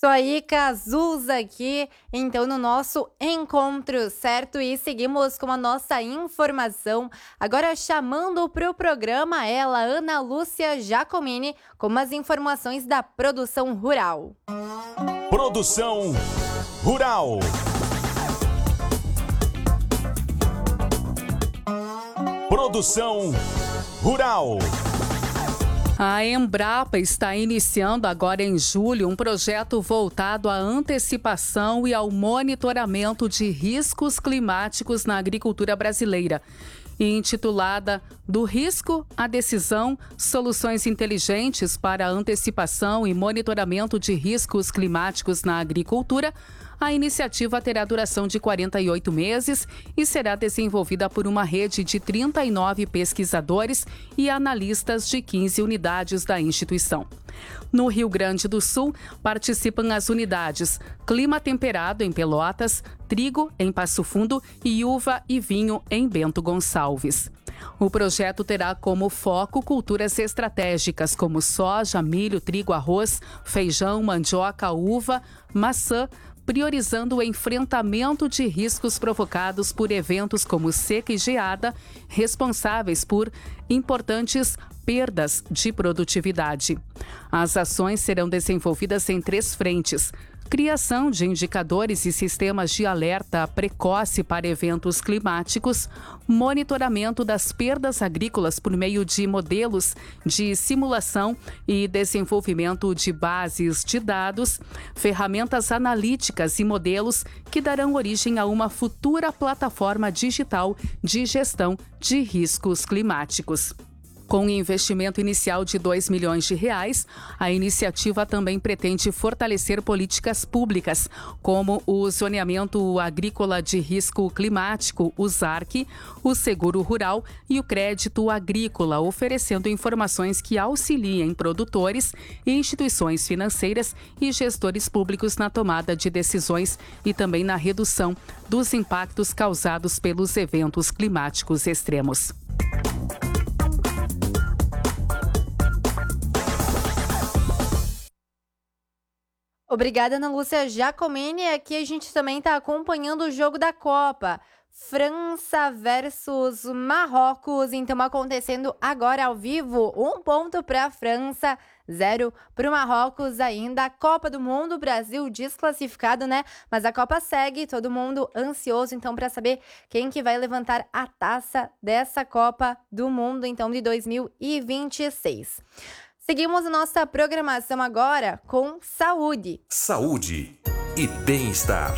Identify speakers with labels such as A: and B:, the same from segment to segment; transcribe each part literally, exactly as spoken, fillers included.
A: Isso aí, Cazuz aqui, então no nosso encontro, certo? E seguimos com a nossa informação, agora chamando para o programa ela, Ana Lúcia Giacomini, com as informações da produção rural.
B: Produção rural. Produção rural.
C: A Embrapa está iniciando agora em julho um projeto voltado à antecipação e ao monitoramento de riscos climáticos na agricultura brasileira. Intitulada Do Risco à Decisão, Soluções Inteligentes para a Antecipação e Monitoramento de Riscos Climáticos na Agricultura, a iniciativa terá duração de quarenta e oito meses e será desenvolvida por uma rede de trinta e nove pesquisadores e analistas de quinze unidades da instituição. No Rio Grande do Sul, participam as unidades Clima Temperado, em Pelotas, Trigo, em Passo Fundo e Uva e Vinho, em Bento Gonçalves. O projeto terá como foco culturas estratégicas como soja, milho, trigo, arroz, feijão, mandioca, uva, maçã, priorizando o enfrentamento de riscos provocados por eventos como seca e geada, responsáveis por importantes perdas de produtividade. As ações serão desenvolvidas em três frentes: criação de indicadores e sistemas de alerta precoce para eventos climáticos, monitoramento das perdas agrícolas por meio de modelos de simulação e desenvolvimento de bases de dados, ferramentas analíticas e modelos que darão origem a uma futura plataforma digital de gestão de riscos climáticos. Com um investimento inicial de dois milhões de reais, a iniciativa também pretende fortalecer políticas públicas, como o Zoneamento Agrícola de Risco Climático, o ZARC, o Seguro Rural e o Crédito Agrícola, oferecendo informações que auxiliem produtores, instituições financeiras e gestores públicos na tomada de decisões e também na redução dos impactos causados pelos eventos climáticos extremos.
A: Obrigada, Ana Lúcia Giacomini. Aqui a gente também está acompanhando o jogo da Copa. França versus Marrocos, então acontecendo agora ao vivo. Um ponto para a França, zero para o Marrocos ainda. A Copa do Mundo, Brasil desclassificado, né? Mas a Copa segue, todo mundo ansioso, então, para saber quem que vai levantar a taça dessa Copa do Mundo, então, de dois mil e vinte e seis. Seguimos a nossa programação agora com saúde.
B: Saúde e bem-estar.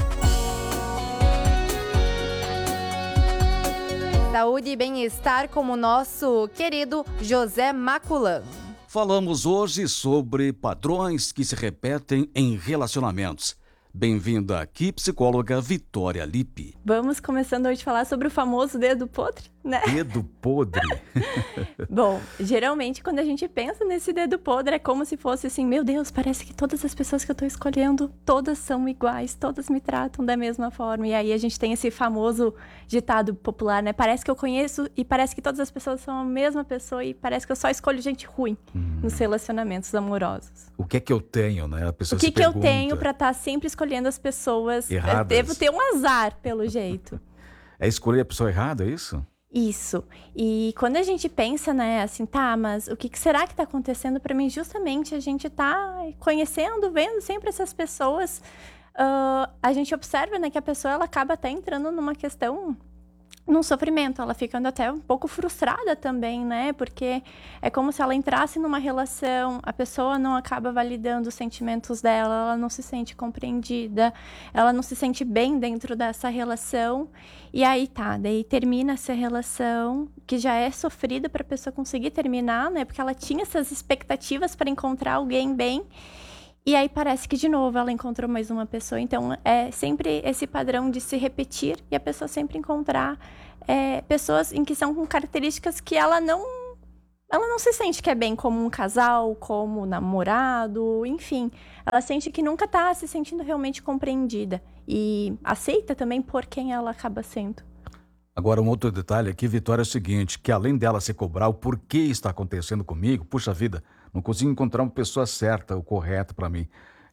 A: Saúde e bem-estar com o nosso querido José Maculan.
D: Falamos hoje sobre padrões que se repetem em relacionamentos. Bem-vinda aqui, psicóloga Vitória Lippe.
E: Vamos começando hoje a falar sobre o famoso dedo podre, né?
D: Dedo podre?
E: Bom, geralmente quando a gente pensa nesse dedo podre é como se fosse assim, meu Deus, parece que todas as pessoas que eu tô escolhendo, todas são iguais, todas me tratam da mesma forma. E aí a gente tem esse famoso ditado popular, né? Parece que eu conheço e parece que todas as pessoas são a mesma pessoa e parece que eu só escolho gente ruim hum. nos relacionamentos amorosos.
D: O que é que eu tenho, né? A pessoa
E: o que
D: se
E: que
D: pergunta.
E: eu tenho pra estar sempre escolhendo as pessoas erradas? Eu devo ter um azar, pelo jeito.
D: É escolher a pessoa errada, é isso?
E: Isso. E quando a gente pensa, né, assim, tá, mas o que que será que tá acontecendo pra mim? Justamente a gente tá conhecendo, vendo sempre essas pessoas, uh, a gente observa, né, que a pessoa, ela acaba até entrando numa questão, num sofrimento, ela ficando até um pouco frustrada também, né, porque é como se ela entrasse numa relação, a pessoa não acaba validando os sentimentos dela, ela não se sente compreendida, ela não se sente bem dentro dessa relação, e aí tá, daí termina essa relação, que já é sofrida para a pessoa conseguir terminar, né, porque ela tinha essas expectativas para encontrar alguém bem, e aí parece que de novo ela encontrou mais uma pessoa. Então é sempre esse padrão de se repetir e a pessoa sempre encontrar é, pessoas em que são com características que ela não, ela não se sente que é bem como um casal, como namorado, enfim. Ela sente que nunca está se sentindo realmente compreendida e aceita também por quem ela acaba sendo.
D: Agora, um outro detalhe aqui, Vitória, é o seguinte, que além dela se cobrar o porquê está acontecendo comigo, puxa vida, não consigo encontrar uma pessoa certa ou correta para mim.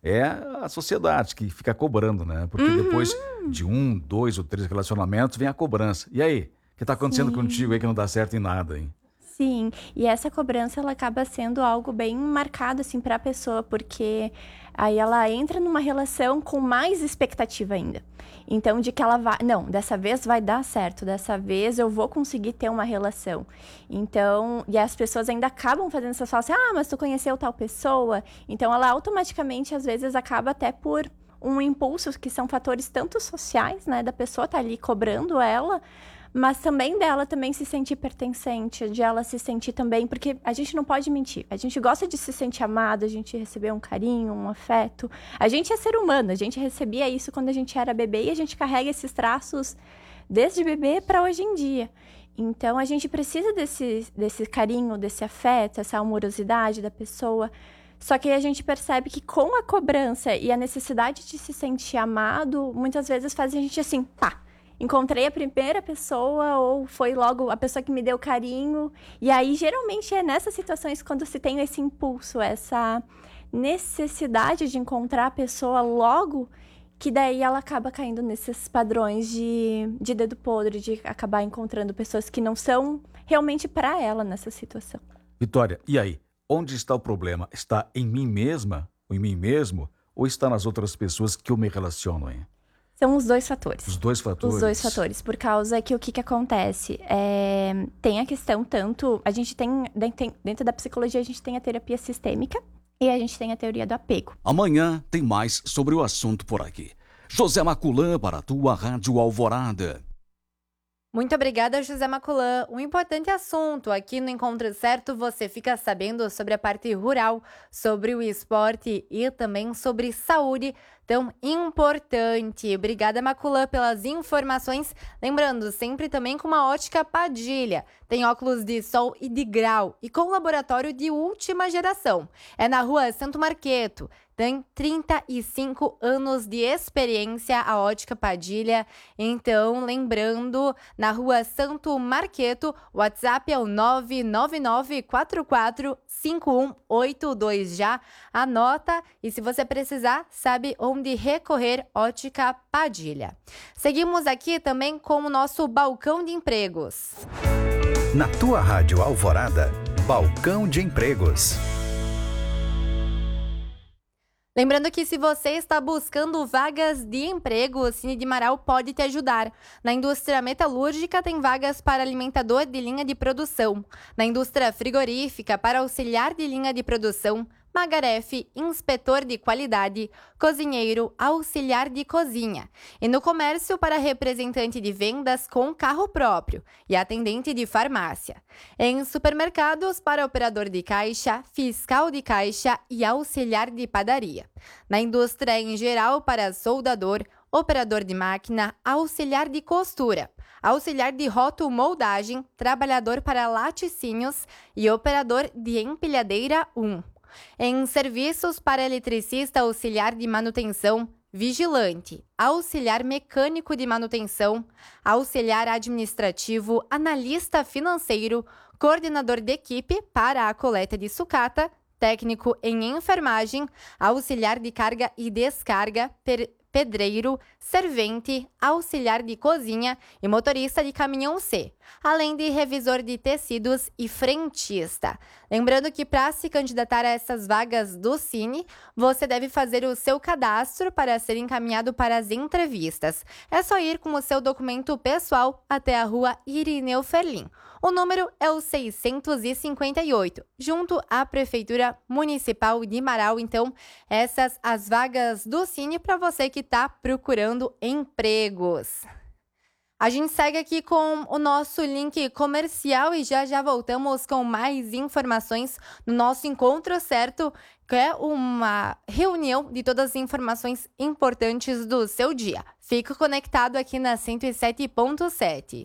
D: é a sociedade que fica cobrando, né? Porque
E: Uhum.
D: depois de um, dois ou três relacionamentos vem a cobrança. E aí? O que está acontecendo
E: Sim.
D: contigo aí que não dá certo em nada, hein?
E: Sim, e essa cobrança ela acaba sendo algo bem marcado assim para a pessoa, porque aí ela entra numa relação com mais expectativa ainda. Então de que ela vai, não, dessa vez vai dar certo, dessa vez eu vou conseguir ter uma relação. Então, e as pessoas ainda acabam fazendo essas falas assim: "Ah, mas tu conheceu tal pessoa?". Então ela automaticamente às vezes acaba até por um impulso, que são fatores tanto sociais, né, da pessoa tá ali cobrando ela, mas também dela também se sentir pertencente, de ela se sentir também, porque a gente não pode mentir, a gente gosta de se sentir amado, a gente receber um carinho, um afeto, a gente é ser humano, a gente recebia isso quando a gente era bebê e a gente carrega esses traços desde bebê para hoje em dia. Então a gente precisa desse, desse carinho, desse afeto, essa amorosidade da pessoa. Só que a gente percebe que com a cobrança e a necessidade de se sentir amado, muitas vezes faz a gente assim, tá, encontrei a primeira pessoa ou foi logo a pessoa que me deu carinho. E aí, geralmente, é nessas situações quando se tem esse impulso, essa necessidade de encontrar a pessoa logo, que daí ela acaba caindo nesses padrões de, de dedo podre, de acabar encontrando pessoas que não são realmente para ela nessa situação.
D: Vitória, e aí? Onde está o problema? Está em mim mesma, ou em mim mesmo, ou está nas outras pessoas que eu me relaciono, hein?
E: São os dois fatores.
D: Os dois fatores?
E: Os dois fatores, por causa que o que, que acontece? É, tem a questão tanto... A gente tem, tem... Dentro da psicologia, a gente tem a terapia sistêmica e a gente tem a teoria do apego.
D: Amanhã tem mais sobre o assunto por aqui. José Maculã para a tua Rádio Alvorada.
A: Muito obrigada, José Maculã. Um importante assunto. Aqui no Encontro Certo você fica sabendo sobre a parte rural, sobre o esporte e também sobre saúde tão importante. Obrigada, Maculã, pelas informações. Lembrando, sempre também com uma ótica Padilha. Tem óculos de sol e de grau e com laboratório de última geração. É na rua Santo Marqueto. Tem trinta e cinco anos de experiência a Ótica Padilha. Então, lembrando, na rua Santo Marqueto, o WhatsApp é o nove nove nove quatro quatro cinco um oito dois. Já anota e se você precisar, sabe onde recorrer, Ótica Padilha. Seguimos aqui também com o nosso balcão de empregos.
F: Na tua Rádio Alvorada, Balcão de Empregos.
A: Lembrando que se você está buscando vagas de emprego, o Cine de Marau pode te ajudar. Na indústria metalúrgica tem vagas para alimentador de linha de produção. Na indústria frigorífica para auxiliar de linha de produção, Magarefe, inspetor de qualidade, cozinheiro, auxiliar de cozinha. E no comércio para representante de vendas com carro próprio e atendente de farmácia. Em supermercados para operador de caixa, fiscal de caixa e auxiliar de padaria. Na indústria em geral para soldador, operador de máquina, auxiliar de costura, auxiliar de rotomoldagem, trabalhador para laticínios e operador de empilhadeira um. Em serviços para eletricista, auxiliar de manutenção, vigilante, auxiliar mecânico de manutenção, auxiliar administrativo, analista financeiro, coordenador de equipe para a coleta de sucata, técnico em enfermagem, auxiliar de carga e descarga, per pedreiro, servente, auxiliar de cozinha e motorista de caminhão C, além de revisor de tecidos e frentista. Lembrando que para se candidatar a essas vagas do Cine, você deve fazer o seu cadastro para ser encaminhado para as entrevistas. É só ir com o seu documento pessoal até a rua Irineu Ferlim. O número é o seiscentos e cinquenta e oito, junto à Prefeitura Municipal de Marau. Então, essas as vagas do Cine para você que está procurando empregos. A gente segue aqui com o nosso link comercial e já já voltamos com mais informações no nosso Encontro Certo, que é uma reunião de todas as informações importantes do seu dia. Fique conectado aqui na cento e sete ponto sete.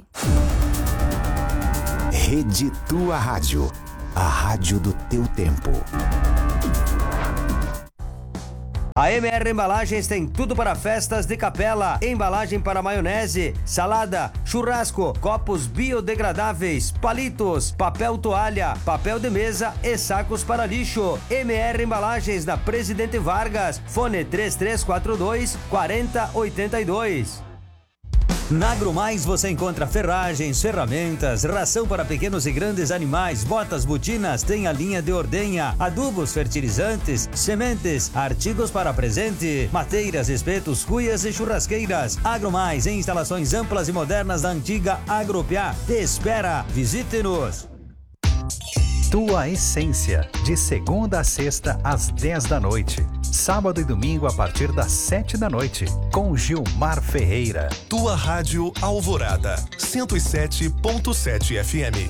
F: Rede Tua Rádio, a rádio do teu tempo.
G: A M R Embalagens tem tudo para festas de capela, embalagem para maionese, salada, churrasco, copos biodegradáveis, palitos, papel toalha, papel de mesa e sacos para lixo. M R Embalagens na Presidente Vargas, fone três três quatro dois, quatro zero oito dois. Na AgroMais você encontra ferragens, ferramentas, ração para pequenos e grandes animais, botas, botinas, tem a linha de ordenha, adubos, fertilizantes, sementes, artigos para presente, mateiras, espetos, cuias e churrasqueiras. AgroMais em instalações amplas e modernas da antiga Agropiá. Te espera, visite-nos.
F: Tua Essência, de segunda a sexta às dez da noite. Sábado e domingo a partir das sete da noite, com Gilmar Ferreira.
B: Tua Rádio Alvorada, cento e sete ponto sete F M.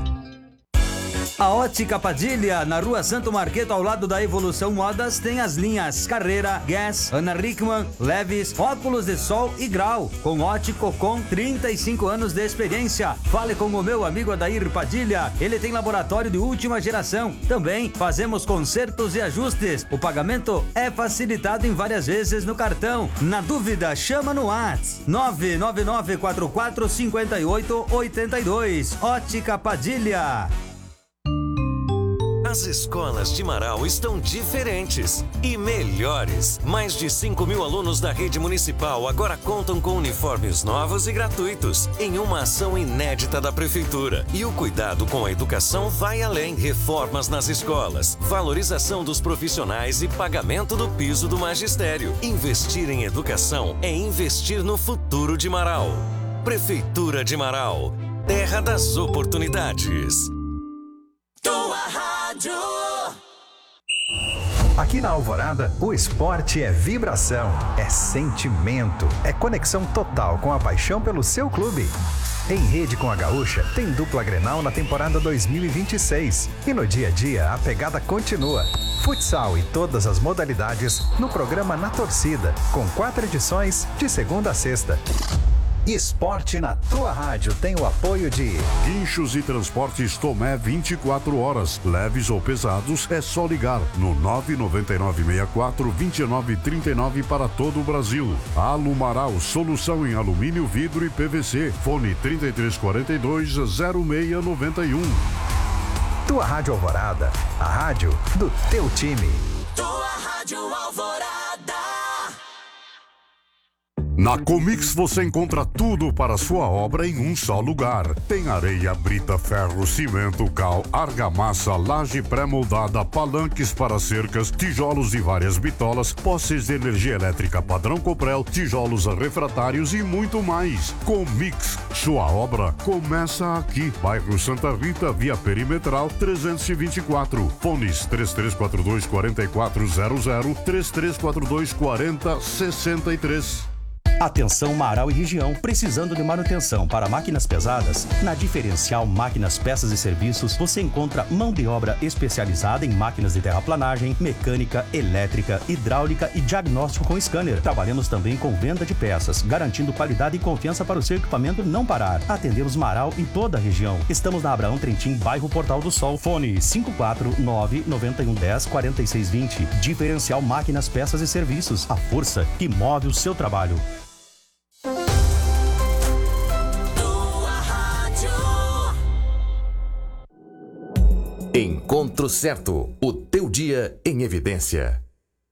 G: A Ótica Padilha, na Rua Santo Marqueto, ao lado da Evolução Modas, tem as linhas Carreira, Guess, Ana Rickman, Levis, óculos de sol e grau, com ótico com trinta e cinco anos de experiência. Fale com o meu amigo Adair Padilha, ele tem laboratório de última geração. Também fazemos consertos e ajustes. O pagamento é facilitado em várias vezes no cartão. Na dúvida, chama no WhatsApp nove nove nove quatro quatro cinco oito oito dois. Ótica Padilha.
H: As escolas de Marau estão diferentes e melhores. Mais de cinco mil alunos da rede municipal agora contam com uniformes novos e gratuitos, em uma ação inédita da Prefeitura. E o cuidado com a educação vai além. Reformas nas escolas, valorização dos profissionais e pagamento do piso do magistério. Investir em educação é investir no futuro de Marau. Prefeitura de Marau, terra das oportunidades.
I: Tua Rádio.
F: Aqui na Alvorada, o esporte é vibração, é sentimento, é conexão total com a paixão pelo seu clube. Em rede com a Gaúcha, tem dupla Grenal na temporada dois mil e vinte e seis. E no dia a dia, a pegada continua. Futsal e todas as modalidades no programa Na Torcida, com quatro edições de segunda a sexta. Esporte na tua rádio tem o apoio de
J: Guinchos e Transportes Tomé vinte e quatro horas. Leves ou pesados, é só ligar no nove nove nove seis quatro dois nove três nove para todo o Brasil. Alumaral, solução em alumínio, vidro e P V C. Fone trinta e três quarenta e dois, zero seis noventa e um.
F: Tua Rádio Alvorada, a rádio do teu time.
I: Tua Rádio Alvorada.
J: Na Comix você encontra tudo para sua obra em um só lugar. Tem areia, brita, ferro, cimento, cal, argamassa, laje pré-moldada, palanques para cercas, tijolos e várias bitolas, postes de energia elétrica padrão Coprel, tijolos refratários e muito mais. Comix, sua obra começa aqui. Bairro Santa Rita, via Perimetral trezentos e vinte e quatro. Fones três três quatro dois, quatro quatro zero zero, três três quatro dois, quatro zero seis três.
K: Atenção Marau e região, precisando de manutenção para máquinas pesadas? Na Diferencial Máquinas, Peças e Serviços, você encontra mão de obra especializada em máquinas de terraplanagem, mecânica, elétrica, hidráulica e diagnóstico com scanner. Trabalhamos também com venda de peças, garantindo qualidade e confiança para o seu equipamento não parar. Atendemos Marau e toda a região. Estamos na Abraão Trentin, bairro Portal do Sol. Fone cinco quatro nove, nove um um zero, quatro seis dois zero. Diferencial Máquinas, Peças e Serviços. A força que move o seu trabalho.
B: Encontro Certo, o teu dia em evidência.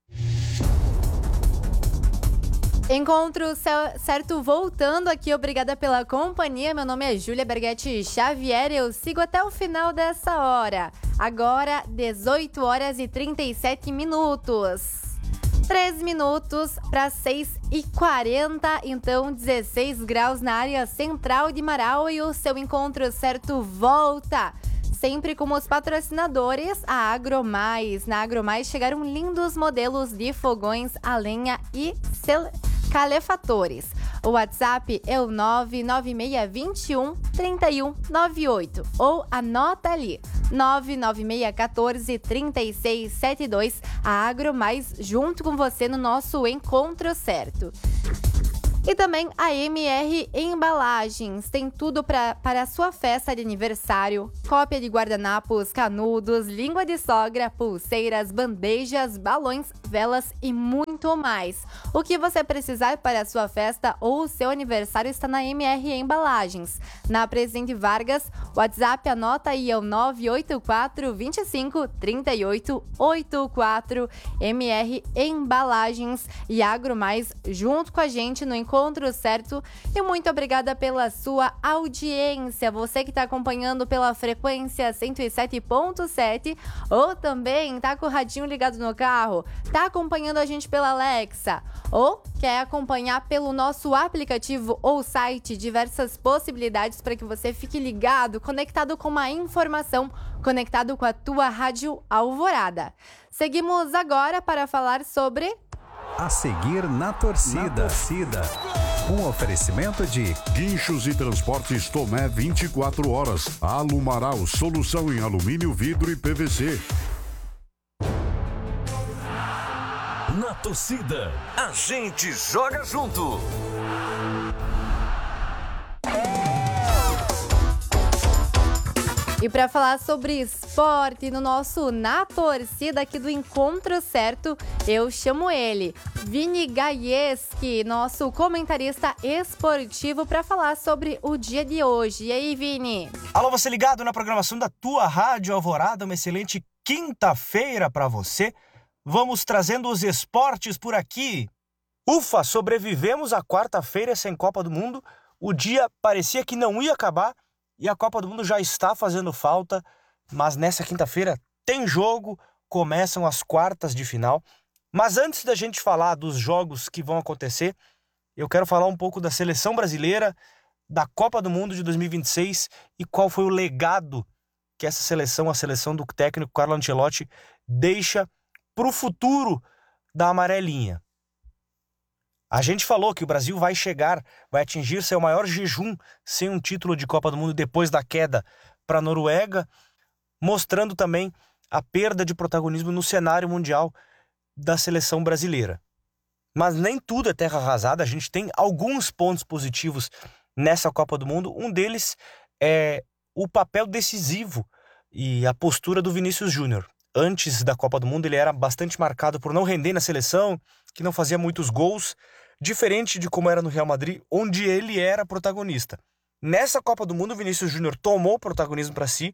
A: Encontro Certo voltando aqui, obrigada pela companhia. Meu nome é Júlia Berghetti Xavier, eu sigo até o final dessa hora. Agora, dezoito horas e trinta e sete minutos. três minutos para seis e quarenta, então dezesseis graus na área central de Marau e o seu Encontro Certo volta. Sempre com os patrocinadores, a AgroMais. Na AgroMais chegaram lindos modelos de fogões a lenha e calefatores. O WhatsApp é o nove nove seis dois um, três um nove oito ou anota ali, nove nove seis um quatro, três seis sete dois. A AgroMais junto com você no nosso Encontro Certo. E também a M R Embalagens, tem tudo pra, para a sua festa de aniversário, cópia de guardanapos, canudos, língua de sogra, pulseiras, bandejas, balões, velas e muito mais. O que você precisar para a sua festa ou o seu aniversário está na M R Embalagens. Na Presidente Vargas, WhatsApp anota aí, é o nove oito quatro, dois cinco, três oito oito quatro. M R Embalagens e Agro Mais junto com a gente no Encontro Certo. E muito obrigada pela sua audiência, você que está acompanhando pela frequência cento e sete ponto sete ou também está com o radinho ligado no carro, está acompanhando a gente pela Alexa ou quer acompanhar pelo nosso aplicativo ou site, diversas possibilidades para que você fique ligado, conectado com uma informação, conectado com a tua Rádio Alvorada. Seguimos agora para falar sobre...
F: A seguir na torcida. Na torcida. Um oferecimento de
J: Guinchos e Transportes Tomé vinte e quatro horas. Alumaral, solução em alumínio, vidro e P V C.
H: Na torcida, a gente joga junto.
A: E para falar sobre esporte no nosso Na Torcida aqui do Encontro Certo, eu chamo ele, Vini Gaieski, nosso comentarista esportivo, para falar sobre o dia de hoje. E aí, Vini?
L: Alô, você ligado na programação da tua Rádio Alvorada, uma excelente quinta-feira para você. Vamos trazendo os esportes por aqui. Ufa, sobrevivemos à quarta-feira sem Copa do Mundo. O dia parecia que não ia acabar. E a Copa do Mundo já está fazendo falta, mas nessa quinta-feira tem jogo, começam as quartas de final. Mas antes da gente falar dos jogos que vão acontecer, eu quero falar um pouco da seleção brasileira, da Copa do Mundo de dois mil e vinte e seis e qual foi o legado que essa seleção, a seleção do técnico Carlo Ancelotti, deixa para o futuro da amarelinha. A gente falou que o Brasil vai chegar, vai atingir seu maior jejum sem um título de Copa do Mundo depois da queda para a Noruega, mostrando também a perda de protagonismo no cenário mundial da seleção brasileira. Mas nem tudo é terra arrasada, a gente tem alguns pontos positivos nessa Copa do Mundo. Um deles é o papel decisivo e a postura do Vinícius Júnior. Antes da Copa do Mundo ele era bastante marcado por não render na seleção, que não fazia muitos gols, diferente de como era no Real Madrid, onde ele era protagonista. Nessa Copa do Mundo, o Vinícius Júnior tomou o protagonismo para si,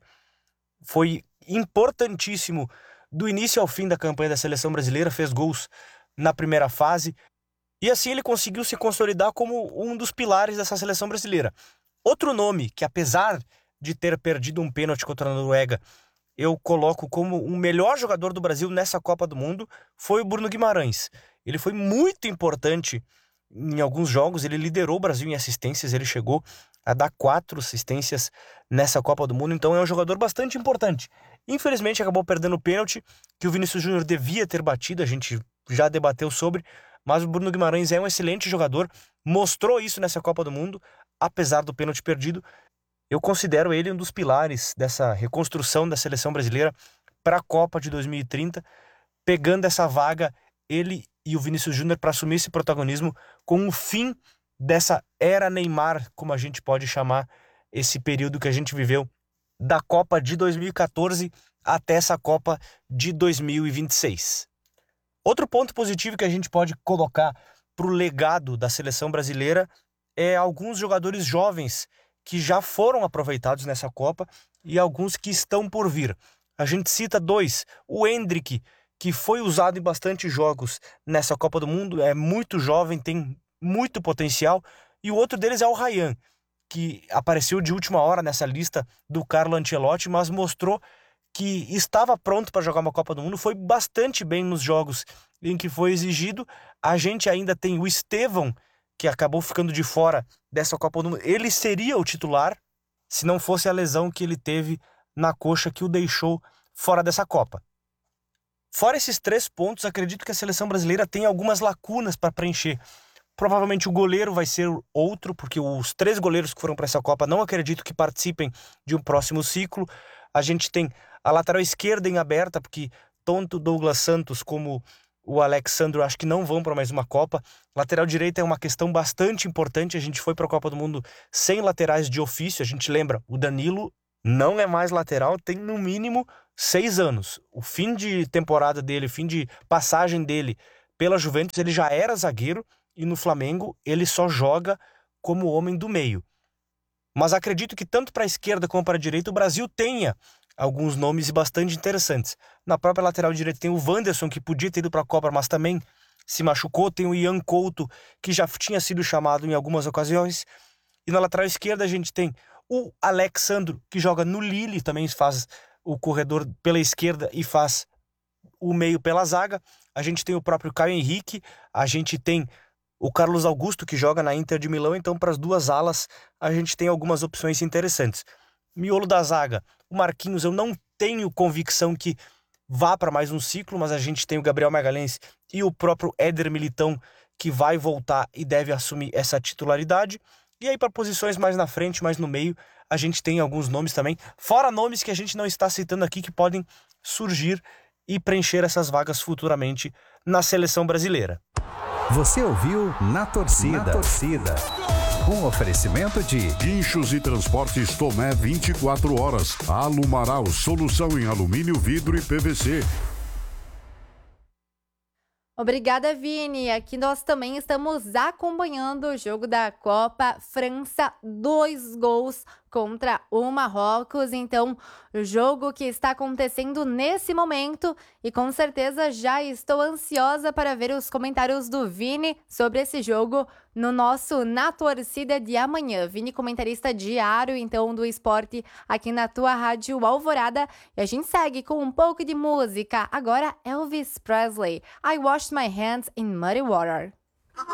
L: foi importantíssimo do início ao fim da campanha da seleção brasileira, fez gols na primeira fase, e assim ele conseguiu se consolidar como um dos pilares dessa seleção brasileira. Outro nome que, apesar de ter perdido um pênalti contra a Noruega, eu coloco como o melhor jogador do Brasil nessa Copa do Mundo, foi o Bruno Guimarães. Ele foi muito importante em alguns jogos, ele liderou o Brasil em assistências, ele chegou a dar quatro assistências nessa Copa do Mundo, então é um jogador bastante importante. Infelizmente acabou perdendo o pênalti, que o Vinícius Júnior devia ter batido, a gente já debateu sobre, mas o Bruno Guimarães é um excelente jogador, mostrou isso nessa Copa do Mundo, apesar do pênalti perdido. Eu considero ele um dos pilares dessa reconstrução da seleção brasileira para a Copa de dois mil e trinta, pegando essa vaga, ele e o Vinícius Júnior, para assumir esse protagonismo com o fim dessa era Neymar, como a gente pode chamar esse período que a gente viveu da Copa de dois mil e quatorze até essa Copa de dois mil e vinte e seis. Outro ponto positivo que a gente pode colocar para o legado da seleção brasileira é alguns jogadores jovens que já foram aproveitados nessa Copa e alguns que estão por vir. A gente cita dois, o Endrick, que foi usado em bastante jogos nessa Copa do Mundo, é muito jovem, tem muito potencial, e o outro deles é o Ryan, que apareceu de última hora nessa lista do Carlo Ancelotti, mas mostrou que estava pronto para jogar uma Copa do Mundo, foi bastante bem nos jogos em que foi exigido. A gente ainda tem o Estevão, que acabou ficando de fora dessa Copa do Mundo. Ele seria o titular se não fosse a lesão que ele teve na coxa que o deixou fora dessa Copa. Fora esses três pontos, acredito que a seleção brasileira tem algumas lacunas para preencher. Provavelmente o goleiro vai ser outro, porque os três goleiros que foram para essa Copa não acredito que participem de um próximo ciclo. A gente tem a lateral esquerda em aberta, porque tanto Douglas Santos como o Alexandro, acho que não vão para mais uma Copa. Lateral direita é uma questão bastante importante. A gente foi para a Copa do Mundo sem laterais de ofício. A gente lembra, o Danilo não é mais lateral, tem no mínimo seis anos. O fim de temporada dele, o fim de passagem dele pela Juventus, ele já era zagueiro e no Flamengo ele só joga como homem do meio. Mas acredito que tanto para a esquerda como para a direita o Brasil tenha alguns nomes bastante interessantes. Na própria lateral direita tem o Wanderson, que podia ter ido para a Copa, mas também se machucou. Tem o Ian Couto, que já tinha sido chamado em algumas ocasiões. E na lateral esquerda a gente tem o Alexandro, que joga no Lille, também faz o corredor pela esquerda e faz o meio pela zaga. A gente tem o próprio Caio Henrique, a gente tem o Carlos Augusto, que joga na Inter de Milão. Então, para as duas alas, a gente tem algumas opções interessantes. Miolo da zaga, o Marquinhos, eu não tenho convicção que vá para mais um ciclo, mas a gente tem o Gabriel Magalhães e o próprio Éder Militão, que vai voltar e deve assumir essa titularidade. E aí para posições mais na frente, mais no meio, a gente tem alguns nomes também, fora nomes que a gente não está citando aqui, que podem surgir e preencher essas vagas futuramente na seleção brasileira.
F: Você ouviu Na Torcida. Na Torcida. Um oferecimento de
J: Guinchos e Transportes Tomé vinte e quatro horas. Alumaral, solução em alumínio, vidro e P V C.
A: Obrigada, Vini. Aqui nós também estamos acompanhando o jogo da Copa. França, dois gols contra o Marrocos. Então, o jogo que está acontecendo nesse momento. E com certeza já estou ansiosa para ver os comentários do Vini sobre esse jogo no nosso Na Torcida de amanhã. Vini, comentarista diário, então, do esporte aqui na tua Rádio Alvorada. E a gente segue com um pouco de música. Agora, Elvis Presley. I washed my hands in muddy water.